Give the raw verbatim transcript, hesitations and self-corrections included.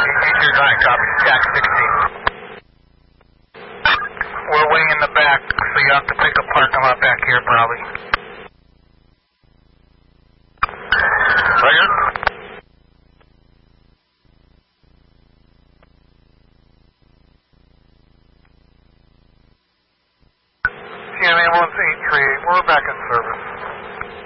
You're going to copy. Jack sixteen. We're way in the back, so you have to pick a parking lot back here, probably. Roger. C M A one eight three eight, we're back in service.